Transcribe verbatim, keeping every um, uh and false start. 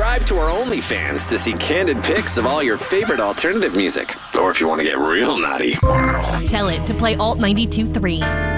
subscribe to our OnlyFans to see candid pics of all your favorite alternative music. Or if you want to get real naughty, Tell it to play Alt ninety-two point three.